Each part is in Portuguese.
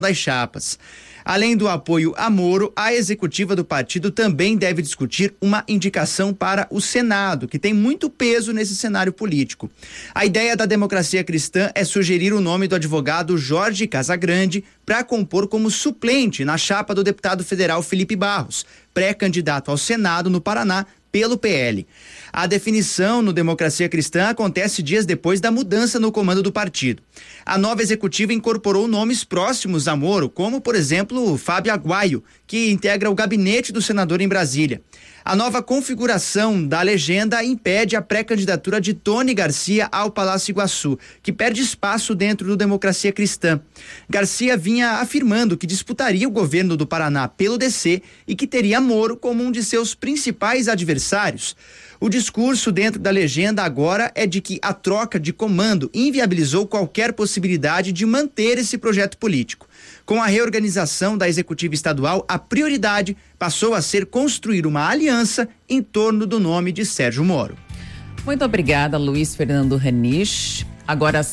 das chapas. Além do apoio a Moro, a executiva do partido também deve discutir uma indicação para o Senado, que tem muito peso nesse cenário político. A ideia da Democracia Cristã é sugerir o nome do advogado Jorge Casagrande para compor como suplente na chapa do deputado federal Felipe Barros, pré-candidato ao Senado no Paraná pelo PL. A definição no Democracia Cristã acontece dias depois da mudança no comando do partido. A nova executiva incorporou nomes próximos a Moro, como, por exemplo, Fábio Aguaio, que integra o gabinete do senador em Brasília. A nova configuração da legenda impede a pré-candidatura de Tony Garcia ao Palácio Iguaçu, que perde espaço dentro do Democracia Cristã. Garcia vinha afirmando que disputaria o governo do Paraná pelo DC e que teria Moro como um de seus principais adversários. O discurso dentro da legenda agora é de que a troca de comando inviabilizou qualquer possibilidade de manter esse projeto político. Com a reorganização da executiva estadual, a prioridade passou a ser construir uma aliança em torno do nome de Sérgio Moro. Muito obrigada, Luiz Fernando Ranich. Agora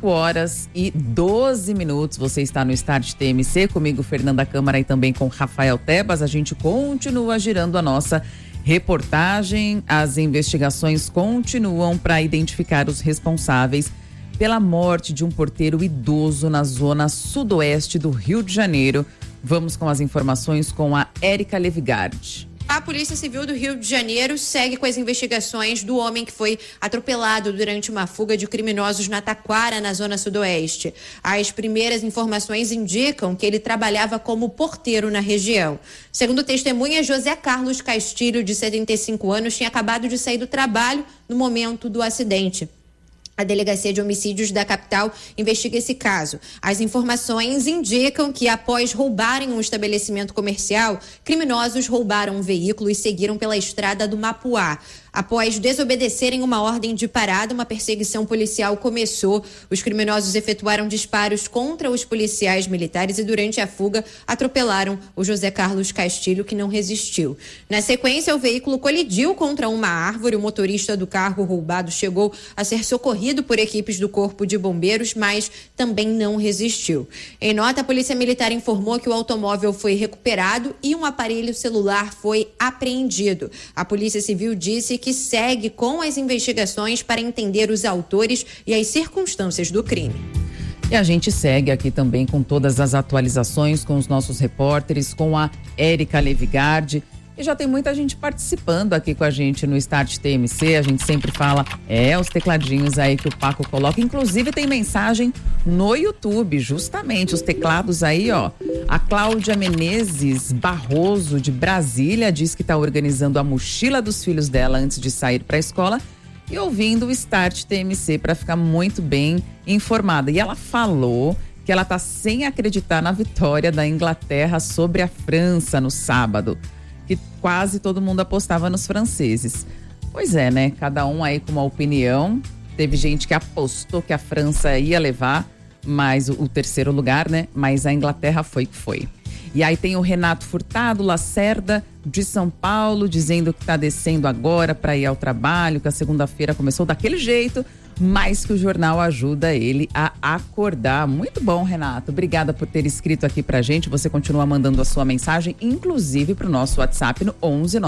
5h12. Você está no Start TMC, comigo, Fernanda Câmara, e também com Rafael Tebas. A gente continua girando a nossa reportagem. As investigações continuam para identificar os responsáveis pela morte de um porteiro idoso na zona sudoeste do Rio de Janeiro. Vamos com as informações com a Érica Levigard. A Polícia Civil do Rio de Janeiro segue com as investigações do homem que foi atropelado durante uma fuga de criminosos na Taquara, na zona sudoeste. As primeiras informações indicam que ele trabalhava como porteiro na região. Segundo testemunha, José Carlos Castilho, de 75 anos, tinha acabado de sair do trabalho no momento do acidente. A Delegacia de Homicídios da capital investiga esse caso. As informações indicam que, após roubarem um estabelecimento comercial, criminosos roubaram um veículo e seguiram pela estrada do Mapuá. Após desobedecerem uma ordem de parada, uma perseguição policial começou. Os criminosos efetuaram disparos contra os policiais militares e, durante a fuga, atropelaram o José Carlos Castilho, que não resistiu. Na sequência, o veículo colidiu contra uma árvore. O motorista do carro roubado chegou a ser socorrido por equipes do Corpo de Bombeiros, mas também não resistiu. Em nota, a Polícia Militar informou que o automóvel foi recuperado e um aparelho celular foi apreendido. A Polícia Civil disse que segue com as investigações para entender os autores e as circunstâncias do crime. E a gente segue aqui também com todas as atualizações com os nossos repórteres, com a Érica Levigard. E já tem muita gente participando aqui com a gente no Start TMC. A gente sempre fala, os tecladinhos aí que o Paco coloca. Inclusive tem mensagem no YouTube, justamente, os teclados aí, ó. A Cláudia Menezes Barroso, de Brasília, diz que está organizando a mochila dos filhos dela antes de sair para a escola e ouvindo o Start TMC para ficar muito bem informada. E ela falou que ela está sem acreditar na vitória da Inglaterra sobre a França no sábado, que quase todo mundo apostava nos franceses. Pois é, né? Cada um aí com uma opinião. Teve gente que apostou que a França ia levar mais o terceiro lugar, né? Mas a Inglaterra foi que foi. E aí tem o Renato Furtado Lacerda, de São Paulo, dizendo que está descendo agora para ir ao trabalho, que a segunda-feira começou daquele jeito, mas que o jornal ajuda ele a acordar. Muito bom, Renato. Obrigada por ter escrito aqui pra gente. Você continua mandando a sua mensagem, inclusive pro nosso WhatsApp no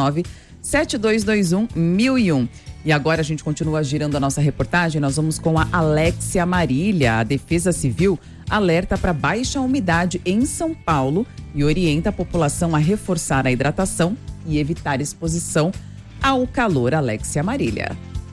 119-7221-1001. E agora a gente continua girando a nossa reportagem. Nós vamos com a Alexia Marília. A Defesa Civil alerta para baixa umidade em São Paulo e orienta a população a reforçar a hidratação e evitar exposição ao calor. Alexia Marília.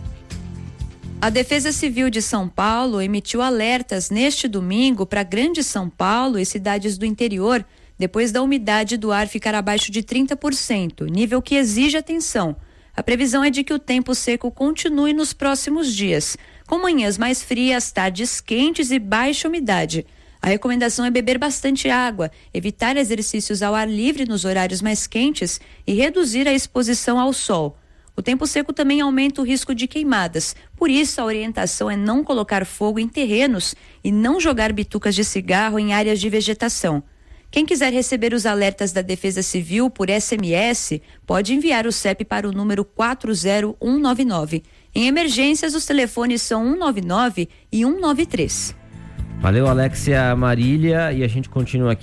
A Defesa Civil de São Paulo emitiu alertas neste domingo para Grande São Paulo e cidades do interior, depois da umidade do ar ficar abaixo de 30%, nível que exige atenção. A previsão é de que o tempo seco continue nos próximos dias, com manhãs mais frias, tardes quentes e baixa umidade. A recomendação é beber bastante água, evitar exercícios ao ar livre nos horários mais quentes e reduzir a exposição ao sol. O tempo seco também aumenta o risco de queimadas, por isso a orientação é não colocar fogo em terrenos e não jogar bitucas de cigarro em áreas de vegetação. Quem quiser receber os alertas da Defesa Civil por SMS, pode enviar o CEP para o número 40199. Em emergências, os telefones são 199 e 193. Valeu, Alexia Marília, e a gente continua aqui